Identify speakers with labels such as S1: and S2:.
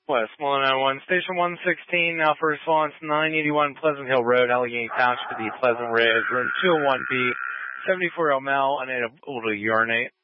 S1: West 191, Station 116, now for response 981 Pleasant Hill Road, Allegheny Township, the Pleasant Ridge, room 201B, 74-year-old male, unable to urinate.